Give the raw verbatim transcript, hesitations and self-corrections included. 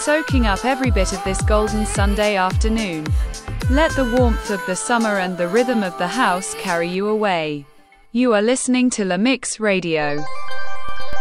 soaking up every bit of this golden Sunday afternoon. Let the warmth of the summer and the rhythm of the house carry you away. You are listening to La Mix Radio.